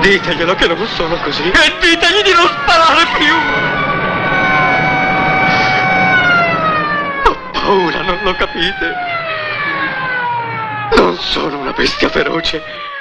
Diteglielo che non sono così e ditegli di non sparare più. Ho paura, non lo capite? Non sono una bestia feroce.